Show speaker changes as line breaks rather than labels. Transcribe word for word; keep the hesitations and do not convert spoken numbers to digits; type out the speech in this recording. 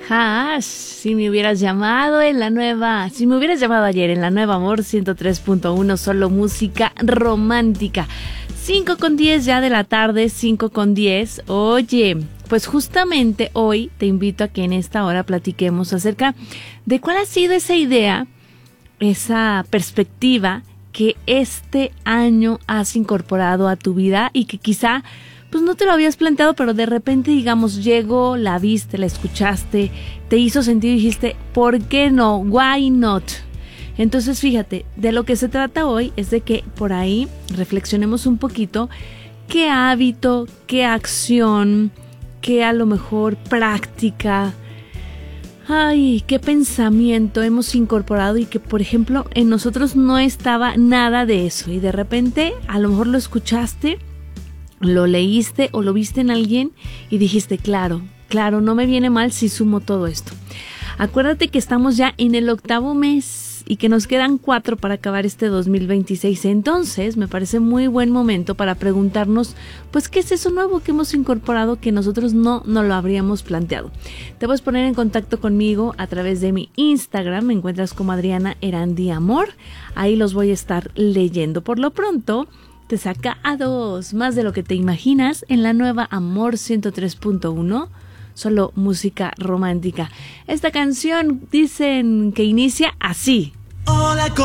Hash, si me hubieras llamado en la nueva, si me hubieras llamado ayer en la nueva Amor ciento tres punto uno, solo música romántica. cinco con diez ya de la tarde, cinco con diez. Oye, pues justamente hoy te invito a que en esta hora platiquemos acerca de cuál ha sido esa idea, esa perspectiva que este año has incorporado a tu vida y que quizá pues no te lo habías planteado, pero de repente, digamos, llegó, la viste, la escuchaste, te hizo sentido y dijiste, ¿por qué no? Why not? Entonces, fíjate, de lo que se trata hoy es de que por ahí reflexionemos un poquito qué hábito, qué acción, qué a lo mejor práctica, ay, qué pensamiento hemos incorporado y que, por ejemplo, en nosotros no estaba nada de eso y de repente a lo mejor lo escuchaste, lo leíste o lo viste en alguien y dijiste, claro, claro, no me viene mal si sumo todo esto. Acuérdate que estamos ya en el octavo mes y que nos quedan cuatro para acabar este dos mil veintiséis. Entonces, me parece muy buen momento para preguntarnos, pues, ¿qué es eso nuevo que hemos incorporado que nosotros no nos lo habríamos planteado? Te puedes poner en contacto conmigo a través de mi Instagram. Me encuentras como Adriana Erandi Amor. Ahí los voy a estar leyendo. Por lo pronto, te saca a dos, más de lo que te imaginas, en la nueva Amor ciento tres punto uno, solo música romántica. Esta canción dicen que inicia así.